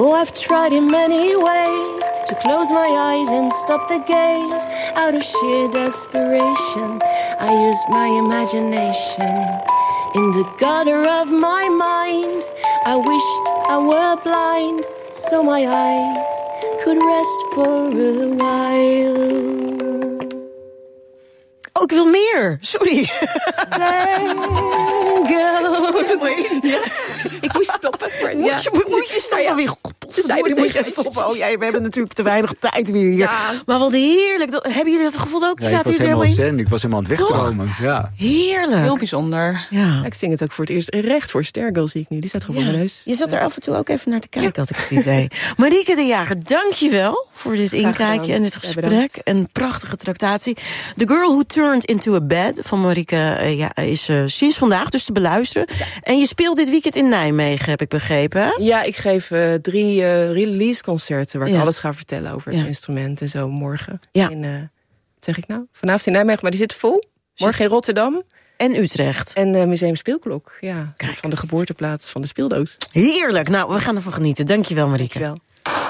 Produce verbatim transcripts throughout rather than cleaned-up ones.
Oh, I've tried in many ways to close my eyes and stop the gaze. Out of sheer desperation, I used my imagination. In the gutter of my mind, I wished I were blind, so my eyes could rest for a while. Oh, ik wil meer. Sorry. Ja. Ik moest stoppen. Maar, ja. Moet je, moet je stoppen? Ja, ja. Weer Potverdorie, moet je stoppen. Oh, ja, we hebben natuurlijk te weinig tijd weer hier. Ja. Maar wat heerlijk. Dat, hebben jullie dat gevoel ook? Ja, ik was helemaal in? zen. Ik was helemaal aan het wegdromen. Ja. Heerlijk. Heel bijzonder. Ja. Ik zing het ook voor het eerst recht voor Stergirl, zie ik nu. Die staat gewoon Ja. voor mijn neus. Je zat er af en toe ook even naar te kijken, ja. had ik het idee. Marieke de Jager, dank je wel voor dit inkijkje en dit gesprek. Ja, een prachtige tractatie. The Girl Who Turned Into a Bed van Marieke uh, ja, is uh, sinds vandaag dus te beluisteren. Ja. En je speelt dit weekend in Nijmegen, heb ik begrepen. Ja, ik geef uh, drie uh, release-concerten waar ik ja. alles ga vertellen over het ja. instrument en zo morgen. Ja. In, uh, wat zeg ik nou? Vanavond in Nijmegen, maar die zit vol. Morgen in Rotterdam. En Utrecht. En uh, Museum Speelklok, ja. Kijk. Van de geboorteplaats van de speeldoos. Heerlijk. Nou, we gaan ervan genieten. Dankjewel, Marieke. Dankjewel.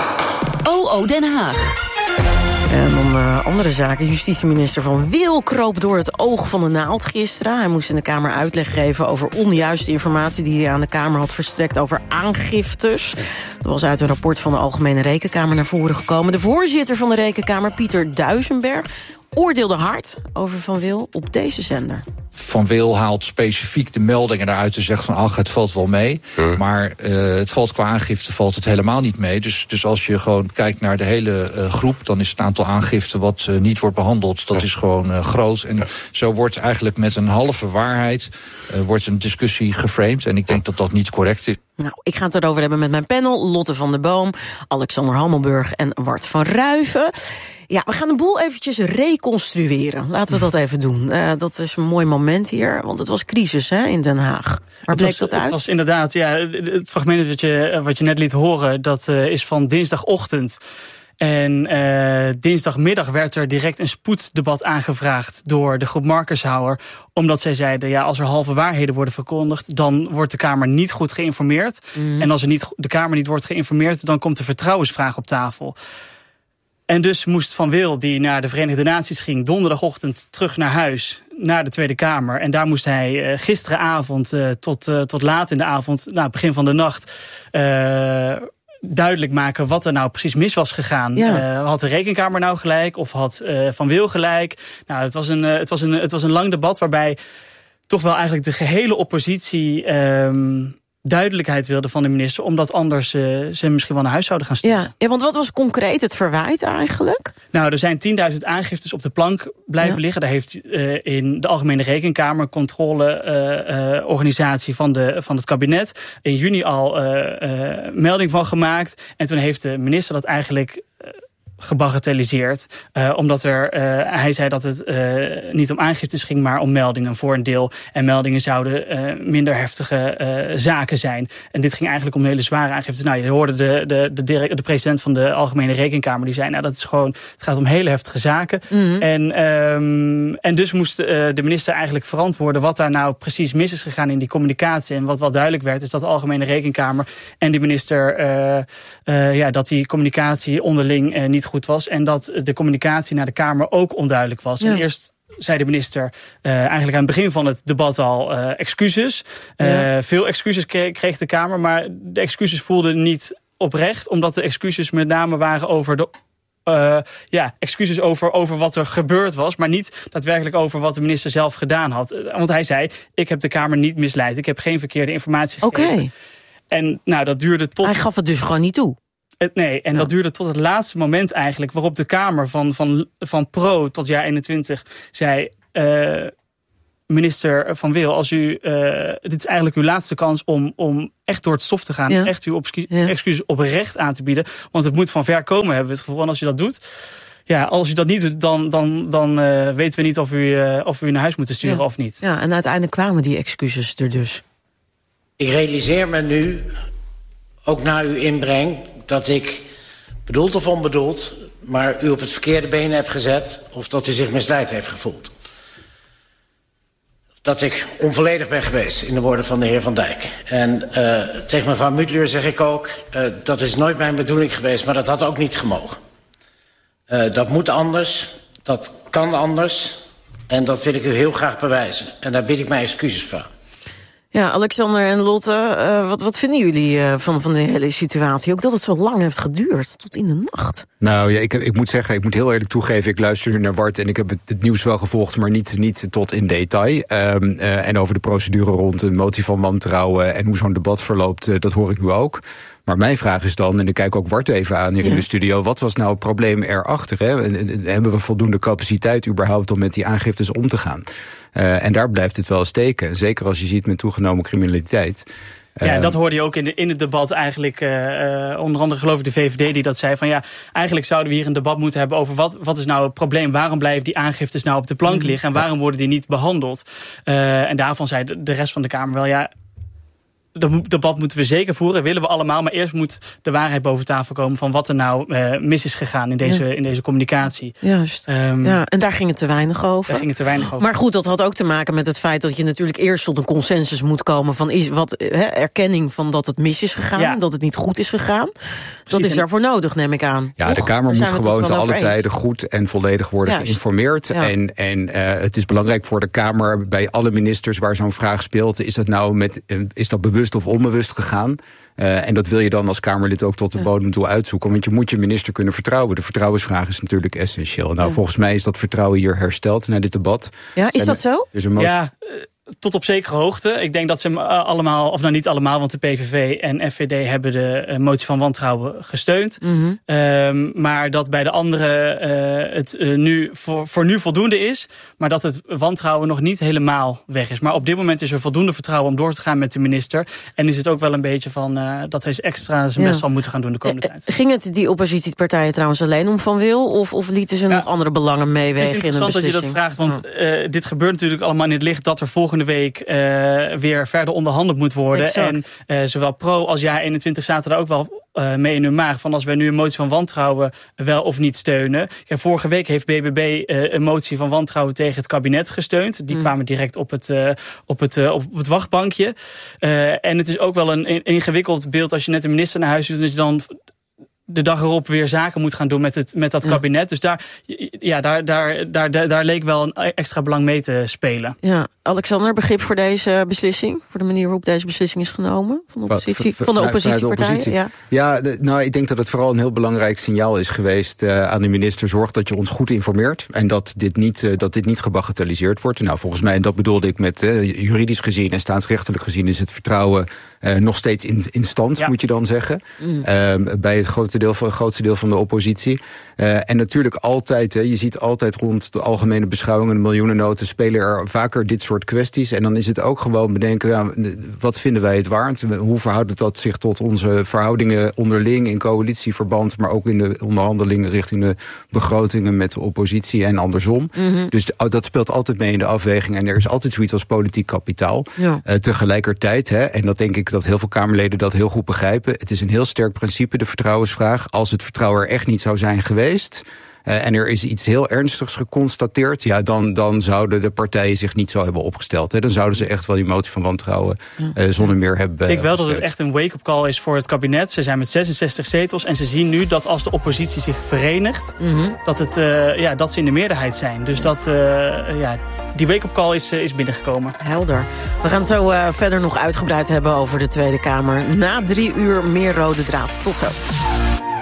O O Den Haag. En dan uh, andere zaken. Justitieminister Van Wil kroop door het oog van de naald gisteren. Hij moest in de Kamer uitleg geven over onjuiste informatie die hij aan de Kamer had verstrekt over aangiftes. Dat was uit een rapport van de Algemene Rekenkamer naar voren gekomen. De voorzitter van de Rekenkamer, Pieter Duisenberg, oordeelde hard over Van Wil op deze zender. Van Wil haalt specifiek de meldingen eruit en zegt van ach, het valt wel mee. Uh. Maar uh, het valt qua aangifte valt het helemaal niet mee. Dus, dus als je gewoon kijkt naar de hele uh, groep, dan is het aantal aangiften wat uh, niet wordt behandeld, dat ja. is gewoon uh, groot. En ja. zo wordt eigenlijk met een halve waarheid uh, wordt een discussie geframed. En ik denk dat dat niet correct is. Nou, ik ga het erover hebben met mijn panel. Lotte van der Boom, Alexander Hammelburg en Wart van Ruiven. Ja, we gaan de boel eventjes reconstrueren. Laten we dat even doen. Uh, dat is een mooi moment hier, want het was crisis hè, in Den Haag. Waar bleek dat uit? Het was inderdaad, ja, het fragment dat je, wat je net liet horen, dat uh, is van dinsdagochtend. En uh, dinsdagmiddag werd er direct een spoeddebat aangevraagd door de groep Markershauer. Omdat zij zeiden, ja, als er halve waarheden worden verkondigd, dan wordt de Kamer niet goed geïnformeerd. Mm. En als er niet, de Kamer niet wordt geïnformeerd, dan komt de vertrouwensvraag op tafel. En dus moest Van Wil, die naar de Verenigde Naties ging, donderdagochtend terug naar huis, naar de Tweede Kamer. En daar moest hij uh, gisteravond uh, tot, uh, tot laat in de avond, nou, begin van de nacht, Uh, duidelijk maken wat er nou precies mis was gegaan. Ja. Uh, had de Rekenkamer nou gelijk of had uh, Van Wil gelijk? Nou, het was, een, uh, het, was een, het was een lang debat waarbij toch wel eigenlijk de gehele oppositie Um, duidelijkheid wilde van de minister, omdat anders uh, ze misschien wel naar huis zouden gaan sturen. Ja, ja, want wat was concreet het verwijt eigenlijk? Nou, er zijn tienduizend aangiftes op de plank blijven ja. liggen. Daar heeft uh, in de Algemene Rekenkamer, controleorganisatie uh, uh, van, de, van het kabinet, in juni al uh, uh, melding van gemaakt. En toen heeft de minister dat eigenlijk Uh, gebagatelliseerd. Uh, omdat er, uh, hij zei dat het uh, niet om aangiftes ging, maar om meldingen voor een deel. En meldingen zouden uh, minder heftige uh, zaken zijn. En dit ging eigenlijk om hele zware aangiftes. Nou, je hoorde de, de, de, direct, de president van de Algemene Rekenkamer, die zei, nou, dat is gewoon, het gaat om hele heftige zaken. Mm-hmm. En, um, en dus moest uh, de minister eigenlijk verantwoorden wat daar nou precies mis is gegaan in die communicatie. En wat wel duidelijk werd, is dat de Algemene Rekenkamer en de minister, uh, uh, ja, dat die communicatie onderling uh, niet goed was en dat de communicatie naar de Kamer ook onduidelijk was. Ja. En eerst zei de minister uh, eigenlijk aan het begin van het debat al uh, excuses. Uh, ja. Veel excuses kreeg de Kamer, maar de excuses voelden niet oprecht, omdat de excuses met name waren over de Uh, ja, excuses over, over wat er gebeurd was, maar niet daadwerkelijk over wat de minister zelf gedaan had. Want hij zei, ik heb de Kamer niet misleid, ik heb geen verkeerde informatie gegeven. Okay. En nou, dat duurde tot... Hij gaf het dus gewoon niet toe. Het, nee, en ja. dat duurde tot het laatste moment eigenlijk, waarop de Kamer van, van, van pro tot jaar eenentwintig zei, Uh, minister Van Wil, als u, uh, dit is eigenlijk uw laatste kans om, om echt door het stof te gaan, ja. echt uw obscu- ja. excuses oprecht aan te bieden, want het moet van ver komen, hebben we het gevoel. En als u dat doet, ja, als u dat niet doet, dan, dan, dan uh, weten we niet of u, uh, of u naar huis moet sturen ja. of niet. Ja, en uiteindelijk kwamen die excuses er dus. Ik realiseer me nu, ook na uw inbreng, dat ik bedoeld of onbedoeld, maar u op het verkeerde been heb gezet, of dat u zich misleid heeft gevoeld. dat ik onvolledig ben geweest, in de woorden van de heer Van Dijk. En uh, tegen mevrouw Mutlur zeg ik ook, uh, dat is nooit mijn bedoeling geweest, maar dat had ook niet gemogen. Uh, dat moet anders, dat kan anders, en dat wil ik u heel graag bewijzen. En daar bied ik mijn excuses voor. Ja, Alexander en Lotte, uh, wat, wat vinden jullie uh, van, van de hele situatie? Ook dat het zo lang heeft geduurd, tot in de nacht. Nou ja, ik, ik moet zeggen, ik moet heel eerlijk toegeven, ik luister nu naar Wart en ik heb het, het nieuws wel gevolgd, maar niet, niet tot in detail. Um, uh, en over de procedure rond de motie van wantrouwen en hoe zo'n debat verloopt, uh, dat hoor ik nu ook. Maar mijn vraag is dan, en ik kijk ook Wart even aan hier ja. in de studio, wat was nou het probleem erachter? Hè? Hebben we voldoende capaciteit überhaupt om met die aangiftes om te gaan? Uh, en daar blijft het wel steken. Zeker als je ziet met toegenomen criminaliteit. Ja, uh, dat hoorde je ook in, de, in het debat eigenlijk. Uh, uh, onder andere geloof ik de V V D die dat zei van ja, eigenlijk zouden we hier een debat moeten hebben over wat, wat is nou het probleem? Waarom blijven die aangiftes nou op de plank liggen? En waarom worden die niet behandeld? Uh, en daarvan zei de, de rest van de Kamer wel ja, dat debat moeten we zeker voeren, willen we allemaal. Maar eerst moet de waarheid boven tafel komen van wat er nou uh, mis is gegaan in deze, ja. in deze communicatie. Juist. Um, ja, en daar ging het te weinig over. Daar ging het te weinig over. Maar goed, dat had ook te maken met het feit dat je natuurlijk eerst tot een consensus moet komen van is wat he, erkenning van dat het mis is gegaan, ja. dat het niet goed is gegaan. Precies. Dat is daarvoor nodig, neem ik aan. Ja, de Kamer moet gewoon te alle tijden goed en volledig worden Juist. geïnformeerd. Ja. En, en uh, het is belangrijk voor de Kamer, bij alle ministers waar zo'n vraag speelt, is dat nou met, is dat bewust of onbewust gegaan. Uh, en dat wil je dan als Kamerlid ook tot de bodem toe uitzoeken. Want je moet je minister kunnen vertrouwen. De vertrouwensvraag is natuurlijk essentieel. Nou, ja. volgens mij is dat vertrouwen hier hersteld na dit debat. Ja, is dat zo? Er mo- ja, tot op zekere hoogte. Ik denk dat ze allemaal, of nou niet allemaal, want de P V V en F V D hebben de motie van wantrouwen gesteund. Mm-hmm. Um, maar dat bij de anderen uh, het uh, nu voor, voor nu voldoende is. Maar dat het wantrouwen nog niet helemaal weg is. Maar op dit moment is er voldoende vertrouwen om door te gaan met de minister. En is het ook wel een beetje van uh, dat hij extra zijn best ja. zal moeten gaan doen de komende tijd. Ging het die oppositiepartijen trouwens alleen om Van Wil? Of, of lieten ze ja. nog andere belangen meewegen in een beslissing? Het is interessant dat je dat vraagt. Want uh, dit gebeurt natuurlijk allemaal in het licht dat er volgende week uh, weer verder onderhandeld moet worden. Exact. En uh, zowel Pro als Ja eenentwintig zaten daar ook wel uh, mee in hun maag. Van als wij nu een motie van wantrouwen wel of niet steunen. Ja, vorige week heeft B B B uh, een motie van wantrouwen tegen het kabinet gesteund. Die mm. kwamen direct op het, uh, op het, uh, op het wachtbankje. Uh, en het is ook wel een, een ingewikkeld beeld als je net de minister naar huis doet. Dat je dan de dag erop weer zaken moet gaan doen met, het, met dat ja. kabinet. Dus daar, ja, daar, daar, daar, daar, daar leek wel een extra belang mee te spelen. Ja, Alexander, begrip voor deze beslissing? Voor de manier waarop deze beslissing is genomen? Van de, oppositie, van de oppositiepartijen? Oppositie. Ja, ja de, nou, ik denk dat het vooral een heel belangrijk signaal is geweest uh, aan de minister. Zorg dat je ons goed informeert en dat dit niet, uh, dat dit niet gebagatelliseerd wordt. Nou, volgens mij, en dat bedoelde ik met uh, juridisch gezien en staatsrechtelijk gezien, is het vertrouwen uh, nog steeds in, in stand, ja. moet je dan zeggen. Mm. Uh, bij het grote deel van het grootste deel van de oppositie. Uh, en natuurlijk altijd, hè, je ziet altijd rond de algemene beschouwingen, de miljoenennoten, spelen er vaker dit soort kwesties. En dan is het ook gewoon bedenken, ja, wat vinden wij het waard? Hoe verhoudt dat zich tot onze verhoudingen onderling in coalitieverband, maar ook in de onderhandelingen richting de begrotingen met de oppositie en andersom. Mm-hmm. Dus dat speelt altijd mee in de afweging. En er is altijd zoiets als politiek kapitaal. Ja. Uh, tegelijkertijd, hè, en dat denk ik dat heel veel Kamerleden dat heel goed begrijpen, het is een heel sterk principe, de vertrouwensvraag. Als het vertrouwen er echt niet zou zijn geweest, Uh, en er is iets heel ernstigs geconstateerd, ja, dan, dan zouden de partijen zich niet zo hebben opgesteld. Hè. Dan zouden ze echt wel die motie van wantrouwen uh, zonder meer hebben. Ik denk wel gesteund. Dat het echt een wake-up call is voor het kabinet. Ze zijn met zesenzestig zetels en ze zien nu dat als de oppositie zich verenigt, mm-hmm. dat, het, uh, ja, dat ze in de meerderheid zijn. Dus dat, uh, ja, die wake-up call is, uh, is binnengekomen. Helder. We gaan het zo uh, verder nog uitgebreid hebben over de Tweede Kamer. Na drie uur meer rode draad. Tot zo.